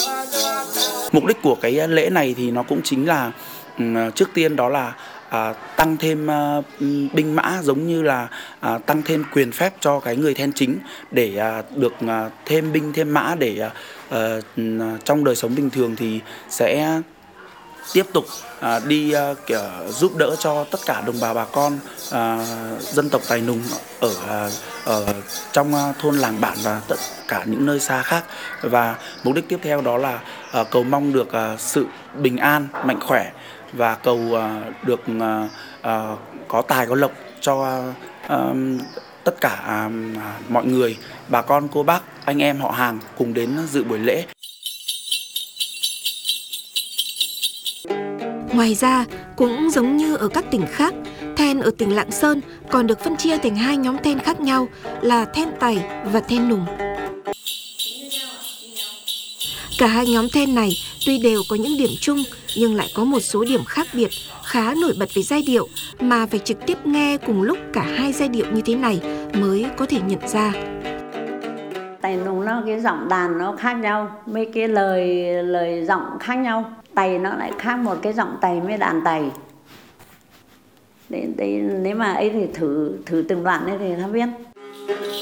Mục đích của cái lễ này thì nó cũng chính là trước tiên đó là tăng thêm binh mã, giống như là tăng thêm quyền phép cho cái người then chính để được thêm binh thêm mã để trong đời sống bình thường thì sẽ tiếp tục đi kiểu giúp đỡ cho tất cả đồng bào bà con dân tộc Tài Nùng ở trong thôn làng bản và tất cả những nơi xa khác. Và mục đích tiếp theo đó là cầu mong được sự bình an, mạnh khỏe và cầu được có tài có lộc cho tất cả mọi người, bà con cô bác, anh em họ hàng cùng đến dự buổi lễ. Ngoài ra, cũng giống như ở các tỉnh khác, then ở tỉnh Lạng Sơn còn được phân chia thành hai nhóm then khác nhau là then Tày và then Nùng. Cả hai nhóm then này tuy đều có những điểm chung nhưng lại có một số điểm khác biệt khá nổi bật về giai điệu mà phải trực tiếp nghe cùng lúc cả hai giai điệu như thế này mới có thể nhận ra. Tày Nùng nó cái giọng đàn nó khác nhau, mấy cái lời giọng khác nhau. Tày nó lại khác một cái giọng tày với đàn tày. Đấy, nếu mà ấy thì thử từng đoạn ấy thì nó biết.